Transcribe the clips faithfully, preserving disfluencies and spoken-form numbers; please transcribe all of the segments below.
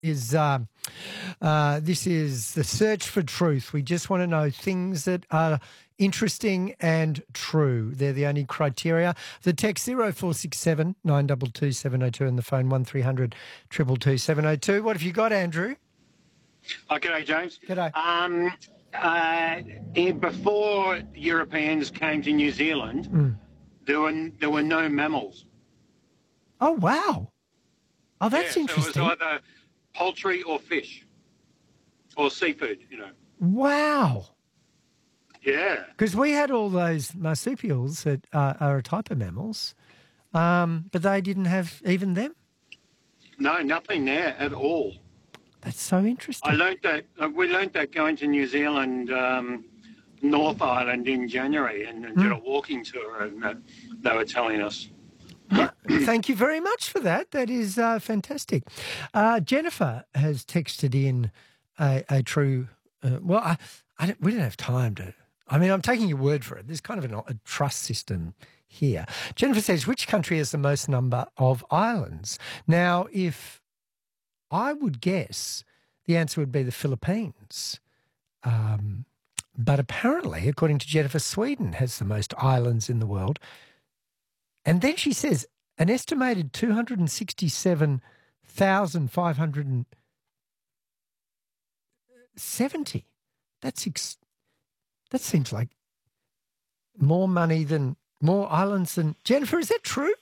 is um, uh, this is the search for truth. We just want to know things that are interesting and true. They're the only criteria. The text zero four six seven nine two two seven oh two and the phone one three hundred two two two seven oh two. What have you got, Andrew? Oh, g'day, James. G'day. Um, uh, eh, before Europeans came to New Zealand, Mm. there were there were no mammals. Oh, wow. Oh, that's yeah, interesting. So it was either poultry or fish or seafood, you know. Wow. Yeah. Because we had all those marsupials that uh, are a type of mammals, um, but they didn't have even them. No, nothing there at all. That's so interesting. I learnt that. Uh, we learnt that going to New Zealand, um, North Island in January, and, and Mm. did a walking tour, and uh, they were telling us. Yeah, thank you very much for that. That is uh, fantastic. Uh, Jennifer has texted in a, a true. Uh, well, I, I don't, we don't have time to. I mean, I'm taking your word for it. There's kind of an, a trust system here. Jennifer says, which country has the most number of islands? Now, if I would guess, the answer would be the Philippines. Um, but apparently, according to Jennifer, Sweden has the most islands in the world. And then she says an estimated two hundred sixty-seven thousand five hundred seventy. That's ex- that seems like more money than more islands than Jennifer. Is that true?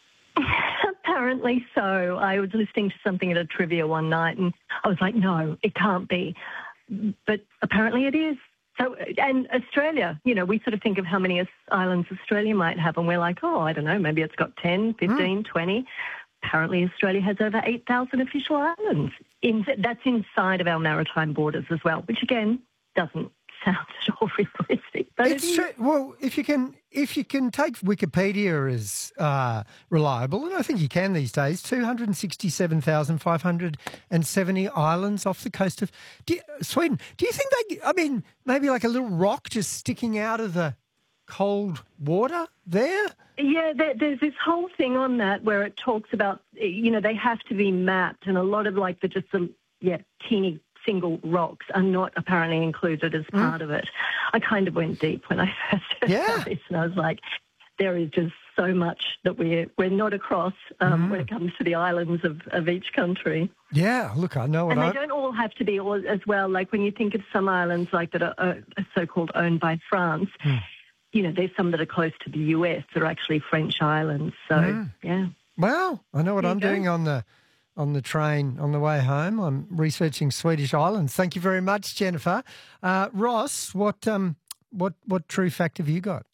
Apparently so. I was listening to something at a trivia one night, and I was like, "No, it can't be," but apparently it is. So, and Australia, you know, we sort of think of how many islands Australia might have, and we're like, oh, I don't know, maybe it's got ten, fifteen, mm. twenty. Apparently Australia has over eight thousand official islands. In, that's inside of our maritime borders as well, which, again, doesn't sound at all realistic. But it's it true. Well, if you can if you can take Wikipedia as uh, reliable, and I think you can these days, two hundred sixty-seven thousand five hundred seventy islands off the coast of do you, Sweden. Do you think they, I mean, maybe like a little rock just sticking out of the cold water there? Yeah, there, there's this whole thing on that where it talks about, you know, they have to be mapped, and a lot of like the just the, yeah, teeny single rocks are not apparently included as part mm. of it. I kind of went deep when I first heard yeah. this, and I was like, there is just so much that we're we're not across um, mm. when it comes to the islands of, of each country. Yeah, look, I know what and I... they don't all have to be all, as well. Like when you think of some islands like that are, are so-called owned by France, mm. you know, there's some that are close to the U S that are actually French islands. So, mm. yeah. Well, I know what there I'm doing on the on the train on the way home. I'm researching Swedish islands. Thank you very much, Jennifer. Uh, Ross, what um what what true fact have you got?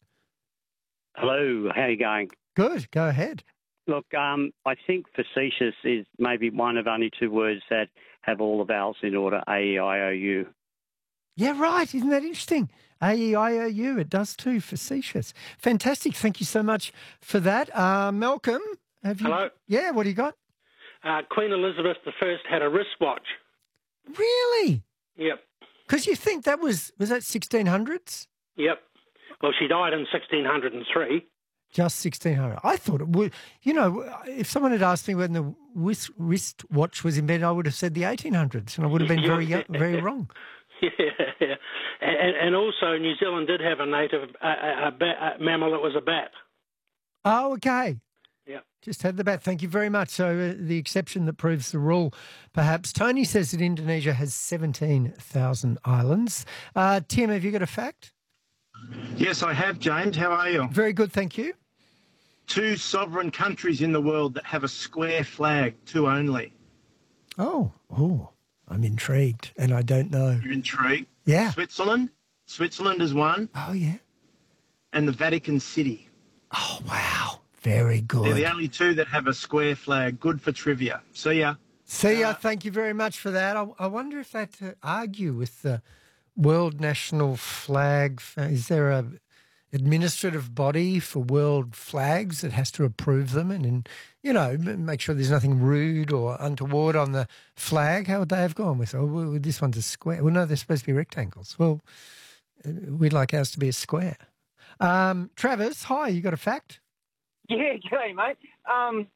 Hello, how are you going? Good, go ahead. Look, um, I think facetious is maybe one of only two words that have all the vowels in order, A, E, I, O, U. Yeah, right. Isn't that interesting? A, E, I, O, U. It does too, facetious. Fantastic. Thank you so much for that. Uh, Malcolm, have you... Hello. Yeah, what do you got? Uh, Queen Elizabeth the First had a wristwatch. Really? Yep. Because you think that was, was that sixteen hundreds? Yep. Well, she died in sixteen oh three. Just sixteen hundred. I thought it would, you know, if someone had asked me when the wrist, wristwatch was invented, I would have said the eighteen hundreds, and I would have been very, very wrong. Yeah, yeah. And, and also New Zealand did have a native a, a, a, bat, a mammal that was a bat. Oh, okay. Yeah. Just had the bat. Thank you very much. So uh, the exception that proves the rule, perhaps. Tony says that Indonesia has seventeen thousand islands. Uh, Tim, have you got a fact? Yes, I have, James. How are you? Very good, thank you. Two sovereign countries in the world that have a square flag, two only. Oh, oh, I'm intrigued, and I don't know. You're intrigued? Yeah. Switzerland. Switzerland is one. Oh, yeah. And the Vatican City. Oh, wow. Very good. They're the only two that have a square flag. Good for trivia. See ya. See ya. Uh, Thank you very much for that. I, I wonder if that uh, argue with the world national flag. Is there a administrative body for world flags that has to approve them and, and, you know, make sure there's nothing rude or untoward on the flag? How would they have gone with, oh, well, this one's a square? Well, no, they're supposed to be rectangles. Well, we'd like ours to be a square. Um, Travis, hi, you got a fact? Yeah, g'day, mate. Um,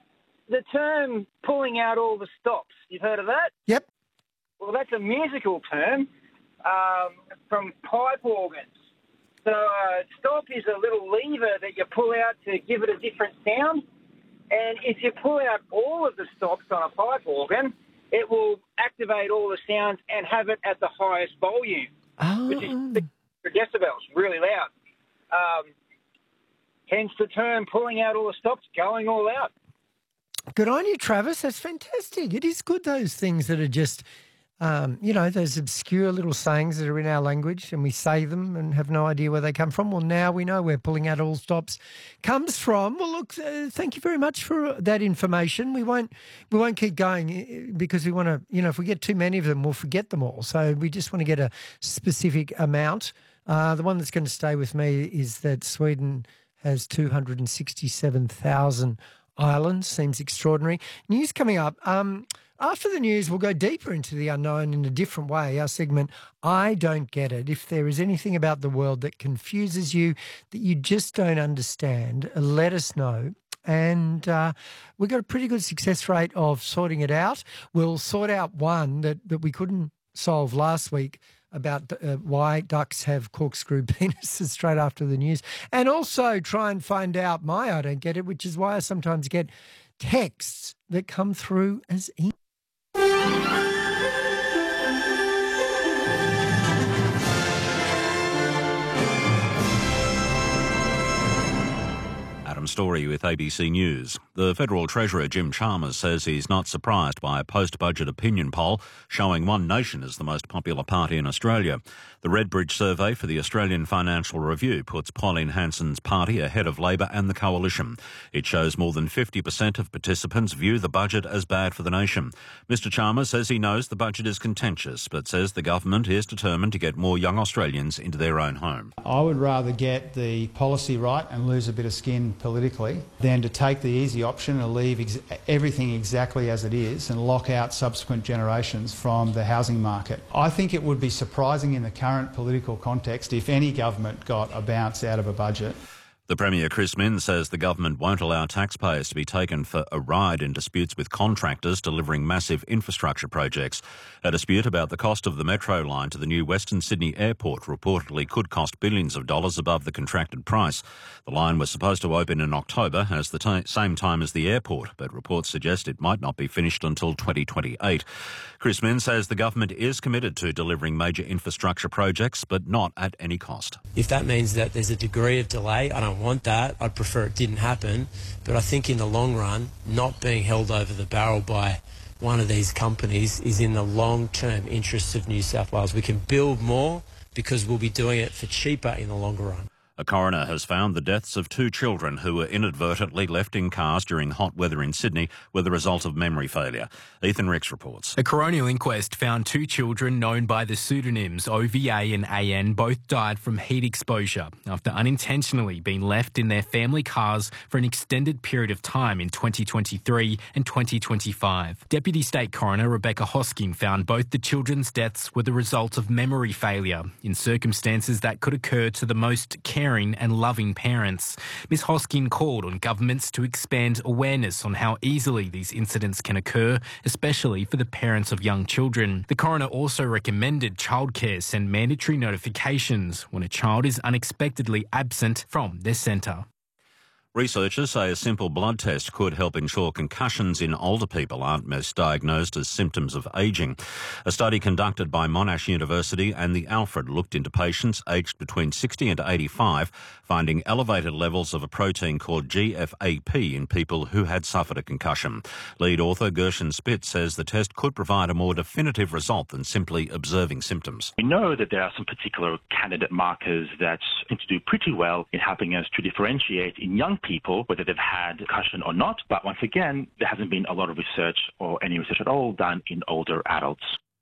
the term pulling out all the stops, you've heard of that? Yep. Well, that's a musical term um, from pipe organs. So a stop is a little lever that you pull out to give it a different sound. And if you pull out all of the stops on a pipe organ, it will activate all the sounds and have it at the highest volume, Oh. which is decibels, really loud. Um, hence the term pulling out all the stops, going all out. Good on you, Travis. That's fantastic. It is good, those things that are just, um, you know, those obscure little sayings that are in our language and we say them and have no idea where they come from. Well, now we know where pulling out all stops comes from. Well, look, uh, thank you very much for that information. We won't we won't keep going because we want to, you know, if we get too many of them, we'll forget them all. So we just want to get a specific amount. Uh, the one that's going to stay with me is that Sweden has two hundred sixty-seven thousand islands. Seems extraordinary. News coming up. Um, after the news, we'll go deeper into the unknown in a different way. Our segment, I Don't Get It. If there is anything about the world that confuses you, that you just don't understand, let us know. And uh, we've got a pretty good success rate of sorting it out. We'll sort out one that, that we couldn't solve last week about uh, why ducks have corkscrew penises straight after the news, and also try and find out my I Don't Get It, which is why I sometimes get texts that come through as email. Adam Story with A B C News. The Federal Treasurer Jim Chalmers says he's not surprised by a post-budget opinion poll showing One Nation as the most popular party in Australia. The Redbridge survey for the Australian Financial Review puts Pauline Hanson's party ahead of Labor and the Coalition. It shows more than fifty percent of participants view the budget as bad for the nation. Mister Chalmers says he knows the budget is contentious, but says the government is determined to get more young Australians into their own home. I would rather get the policy right and lose a bit of skin politically than to take the easy option and leave ex- everything exactly as it is and lock out subsequent generations from the housing market. I think it would be surprising in the current political context if any government got a bounce out of a budget. The Premier, Chris Minns, says the government won't allow taxpayers to be taken for a ride in disputes with contractors delivering massive infrastructure projects. A dispute about the cost of the metro line to the new Western Sydney airport reportedly could cost billions of dollars above the contracted price. The line was supposed to open in October, as the t- same time as the airport, but reports suggest it might not be finished until twenty twenty-eight. Chris Minns says the government is committed to delivering major infrastructure projects, but not at any cost. If that means that there's a degree of delay, I don't want that. I'd prefer it didn't happen. But I think in the long run, not being held over the barrel by one of these companies is in the long-term interests of New South Wales. We can build more because we'll be doing it for cheaper in the longer run. A coroner has found the deaths of two children who were inadvertently left in cars during hot weather in Sydney were the result of memory failure. Ethan Ricks reports. A coronial inquest found two children known by the pseudonyms O V A and A N both died from heat exposure after unintentionally being left in their family cars for an extended period of time in twenty twenty-three and twenty twenty-five. Deputy State Coroner Rebecca Hosking found both the children's deaths were the result of memory failure in circumstances that could occur to the most caring and loving parents. Miz Hoskin called on governments to expand awareness on how easily these incidents can occur, especially for the parents of young children. The coroner also recommended childcare send mandatory notifications when a child is unexpectedly absent from their centre. Researchers say a simple blood test could help ensure concussions in older people aren't misdiagnosed as symptoms of ageing. A study conducted by Monash University and the Alfred looked into patients aged between sixty and eighty-five, finding elevated levels of a protein called G F A P in people who had suffered a concussion. Lead author Gershon Spitz says the test could provide a more definitive result than simply observing symptoms. We know that there are some particular candidate markers that seem to do pretty well in helping us to differentiate in young people whether they've had concussion or not. But once again, there hasn't been a lot of research or any research at all done in older adults.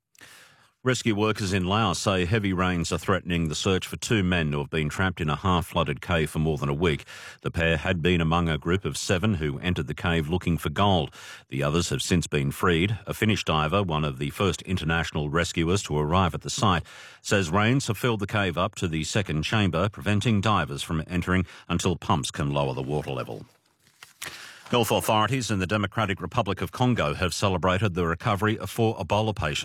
Rescue workers in Laos say heavy rains are threatening the search for two men who have been trapped in a half-flooded cave for more than a week. The pair had been among a group of seven who entered the cave looking for gold. The others have since been freed. A Finnish diver, one of the first international rescuers to arrive at the site, says rains have filled the cave up to the second chamber, preventing divers from entering until pumps can lower the water level. Health authorities in the Democratic Republic of Congo have celebrated the recovery of four Ebola patients.